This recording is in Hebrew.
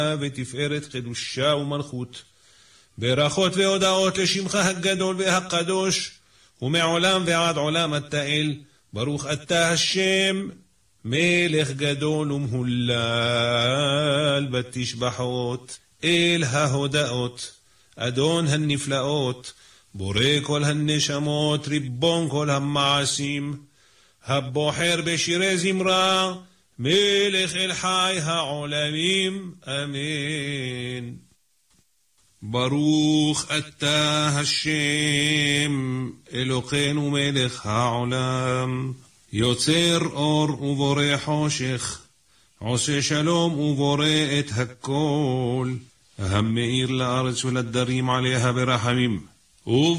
ותפארת קדושה ומלכות. ברכות והודעות לשמך הגדול והקדוש, ומעולם ועד עולם אתה אל. ברוך אתה השם, מלך גדול ומהולל בתשבחות. אל ההודאות, אדון הנפלאות, בורא כל הנשמות, ריבון כל המעשים, הבוחר בשירי זמרה, מלך אל חי העולמים, אמן. ברוך אתה השם, אלוקינו מלך העולם, יוצר אור ובורא חושך, עושה שלום ובורא את הכל, המאיר לארץ ולדרים עליה ברחמים,